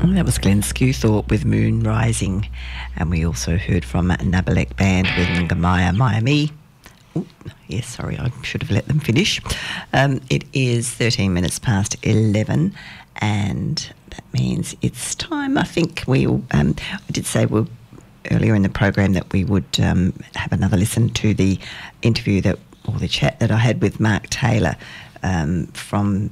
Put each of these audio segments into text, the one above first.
That was Glenn Skewthorpe with Moon Rising, and we also heard from Nabalek Band with Ngamaya Miami. Yes, sorry, I should have let them finish. It is 13 minutes past 11, and that means it's time. I think I did say earlier in the program that we would have another listen to the interview or the chat that I had with Mark Taylor from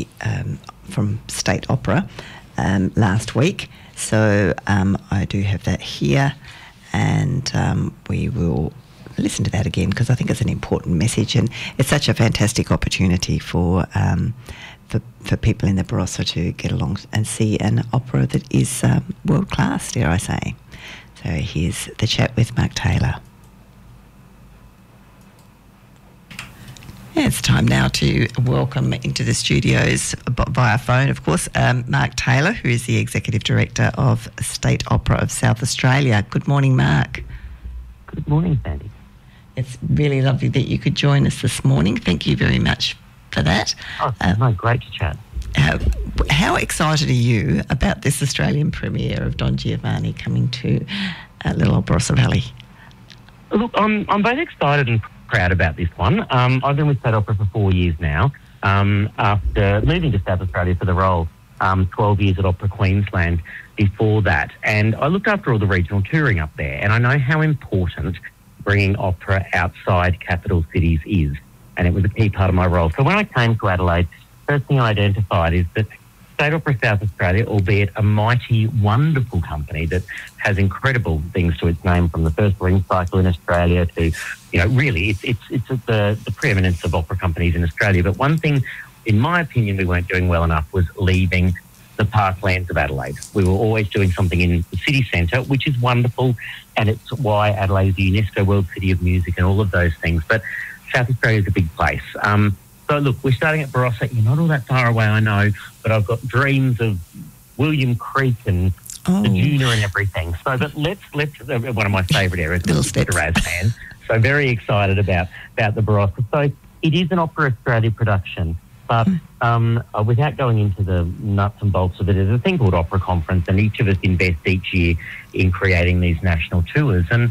State Opera last week. So I do have that here, and we will listen to that again because I think it's an important message, and it's such a fantastic opportunity for people in the Barossa to get along and see an opera that is world class, dare I say. So here's the chat with Mark Taylor. It's time now to welcome into the studios via phone, of course, Mark Taylor, who is the Executive Director of State Opera of South Australia. Good morning, Mark. Good morning, Sandy. It's really lovely that you could join us this morning. Thank you very much for that. Great to chat. How excited are you about this Australian premiere of Don Giovanni coming to Little Barossa Valley? Look, I'm both excited and proud about this one. I've been with State Opera for 4 years now, after moving to South Australia for the role, 12 years at Opera Queensland before that. And I looked after all the regional touring up there, and I know how important bringing opera outside capital cities is, and it was a key part of my role. So when I came to Adelaide, first thing I identified is that State Opera South Australia, albeit a mighty, wonderful company that has incredible things to its name, from the first ring cycle in Australia to, really, it's the preeminence of opera companies in Australia. But one thing, in my opinion, we weren't doing well enough was leaving the parklands of Adelaide. We were always doing something in the city centre, which is wonderful, and it's why Adelaide is the UNESCO World City of Music and all of those things. But South Australia is a big place. So, look, we're starting at Barossa. You're not all that far away, I know, but I've got dreams of William Creek and the Junior and everything. So, but let's one of my favourite areas, the Razvan. So, very excited about the Barossa. So, it is an Opera Australia production, but without going into the nuts and bolts of it, there's a thing called Opera Conference, and each of us invest each year in creating these national tours. And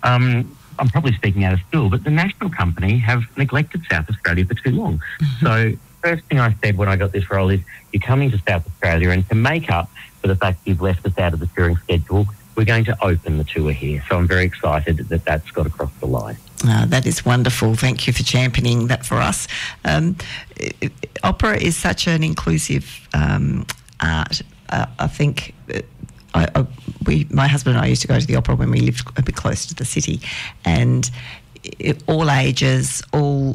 I'm probably speaking out of school, but the national company have neglected South Australia for too long. Mm-hmm. So first thing I said when I got this role is, you're coming to South Australia, and to make up for the fact you've left us out of the touring schedule, we're going to open the tour here. So I'm very excited that that's got across the line. That is wonderful. Thank you for championing that for us. Opera is such an inclusive art. I think my husband and I used to go to the opera when we lived a bit close to the city, and all ages, all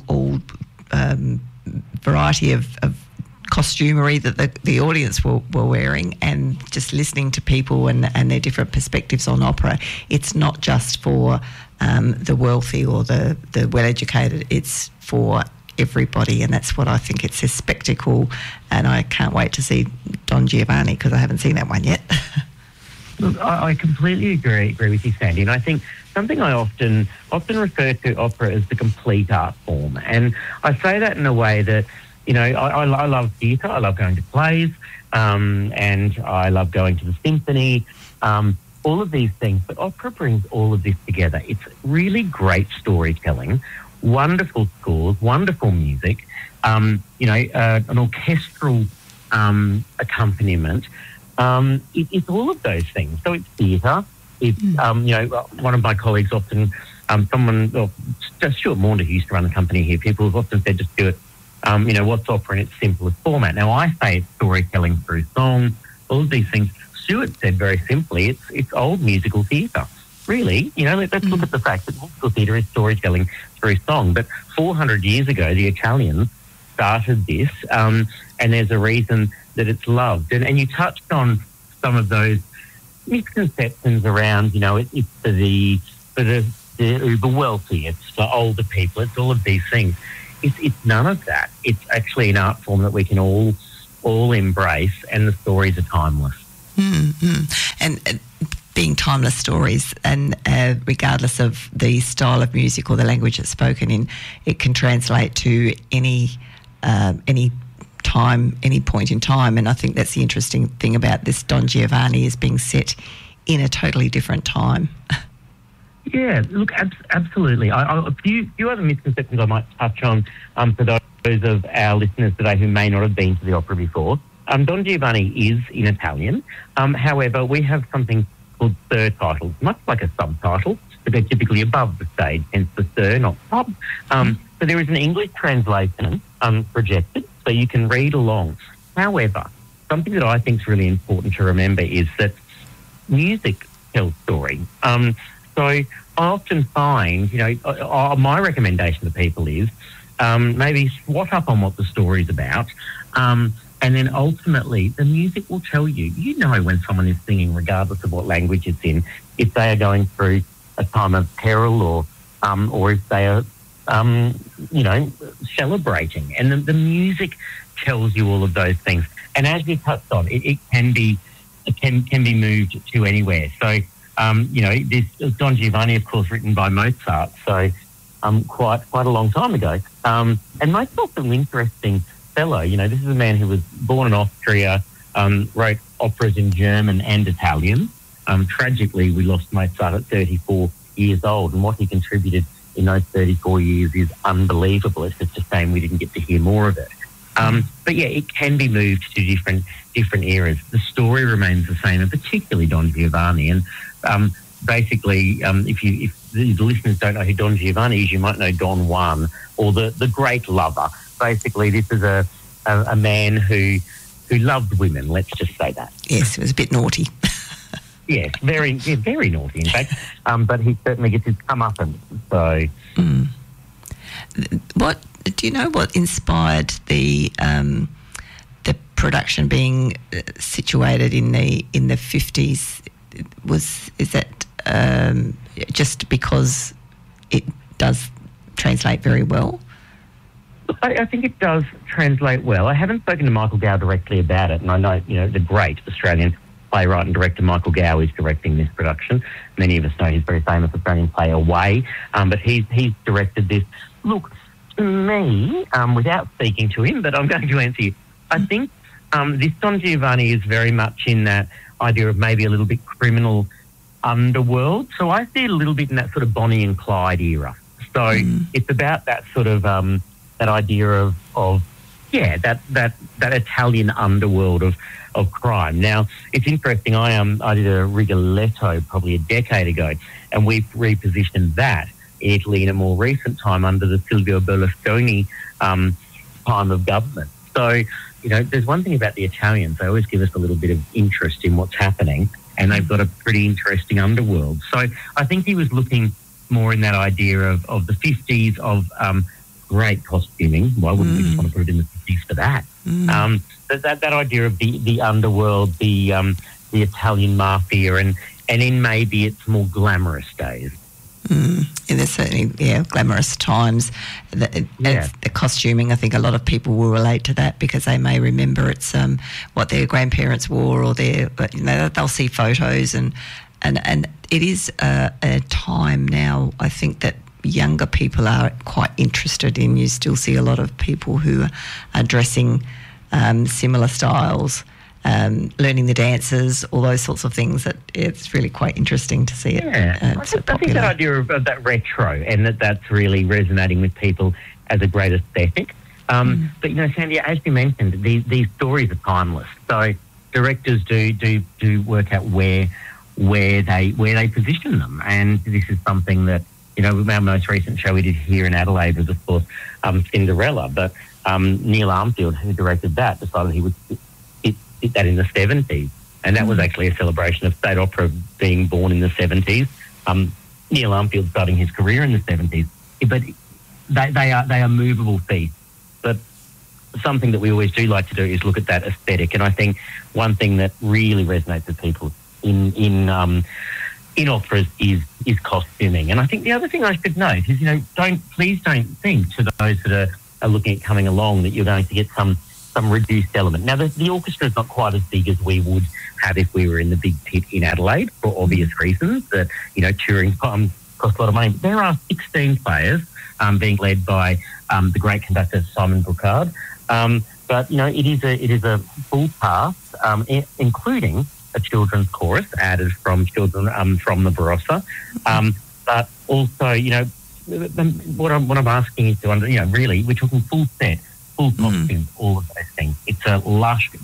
variety of costumery that the audience were wearing, and just listening to people and their different perspectives on opera. It's not just for the wealthy or the well-educated, it's for everybody, and that's what I think. It's a spectacle, and I can't wait to see Don Giovanni because I haven't seen that one yet. Look, I completely agree with you, Sandy, and I think something I often refer to opera as the complete art form, and I say that in a way that, I love theatre, I love going to plays, and I love going to the symphony, all of these things, but opera brings all of this together. It's really great storytelling, wonderful scores, wonderful music, an orchestral accompaniment. It's all of those things. So it's theatre. It's, one of my colleagues often, Stuart Maunder, who used to run the company here, people have often said to Stuart, what's opera in its simplest format? Now, I say it's storytelling through song, all of these things. Stuart said very simply, it's old musical theatre. Really, let's look at the fact that musical theatre is storytelling through song. But 400 years ago, the Italians started this, and there's a reason that it's loved. And you touched on some of those misconceptions around, it's for the uber wealthy, it's for older people, it's all of these things. It's none of that. It's actually an art form that we can all embrace, and the stories are timeless. Mm-hmm. And being timeless stories, and regardless of the style of music or the language it's spoken in, it can translate to any time, any point in time. And I think that's the interesting thing about this Don Giovanni, is being set in a totally different time. Yeah, look, absolutely. A few other misconceptions I might touch on for those of our listeners today who may not have been to the opera before. Don Giovanni is in Italian. However, we have something called third titles, much like a subtitle, but they're typically above the stage, hence the third, not sub. So there is an English translation projected, so you can read along. However, something that I think is really important to remember is that music tells story. So I often find, my recommendation to people is maybe swat up on what the story's about, and then ultimately the music will tell you. You know when someone is singing, regardless of what language it's in, if they are going through a time of peril or if they are, celebrating. And the music tells you all of those things. And as you touched on, it can be moved to anywhere. So, this Don Giovanni, of course, written by Mozart, so quite a long time ago. And Mozart's an interesting fellow. This is a man who was born in Austria, wrote operas in German and Italian. Tragically, we lost Mozart at 34 years old, and what he contributed in those 34 years is unbelievable. It's just a shame we didn't get to hear more of it. But yeah, it can be moved to different eras. The story remains the same, and particularly Don Giovanni. And basically, if the listeners don't know who Don Giovanni is, you might know Don Juan, or the great lover. Basically, this is a man who loved women. Let's just say that. Yes, it was a bit naughty. Yes, very naughty, in fact. But he certainly gets his comeuppance. So, what do you know? What inspired the production being situated in the 50s? Is that just because it does translate very well? I think it does translate well. I haven't spoken to Michael Gow directly about it, and I know the great Australian playwright and director Michael Gow is directing this production. Many of us know his very famous Australian play Away, but he's directed this. Look, to me, without speaking to him, but I'm going to answer you, I think this Don Giovanni is very much in that idea of maybe a little bit criminal underworld. So I see it a little bit in that sort of Bonnie and Clyde era. So it's about that sort of that idea of that Italian underworld of crime. Now, it's interesting. I did a Rigoletto probably a decade ago, and we've repositioned that in Italy in a more recent time under the Silvio Berlusconi time of government. So, there's one thing about the Italians. They always give us a little bit of interest in what's happening, and they've got a pretty interesting underworld. So I think he was looking more in that idea of the 50s, of great costuming. Why wouldn't we just want to put it in the 50s for that? That idea of the underworld, the Italian mafia, and in maybe its more glamorous days. And there's certainly, glamorous times. The costuming, I think a lot of people will relate to that because they may remember it's what their grandparents wore, or they'll see photos, and it is a time now, I think, that younger people are quite interested in. You still see a lot of people who are dressing similar styles, learning the dances, all those sorts of things. That it's really quite interesting to see it. I think that idea of that retro, and that's really resonating with people as a great aesthetic. But Sandy, as you mentioned, these stories are timeless. So directors do work out where they position them, and this is something that our most recent show we did here in Adelaide was, of course, Cinderella. But Neil Armfield, who directed that, decided he would fit that in the 70s. And that was actually a celebration of state opera being born in the 70s. Neil Armfield starting his career in the 70s. But they are movable feasts. But something that we always do like to do is look at that aesthetic. And I think one thing that really resonates with people in operas is costuming. And I think the other thing I should note is, please don't think, to those that are looking at coming along, that you're going to get some reduced element. Now, the orchestra is not quite as big as we would have if we were in the big pit in Adelaide, for obvious reasons, that, touring costs a lot of money. But there are 16 players being led by the great conductor Simon Brocard. But it is a full cast, including a children's chorus added from children from the Barossa. But also, what I'm asking is to really, we're talking full set, full costume, all of those things. It's a lush,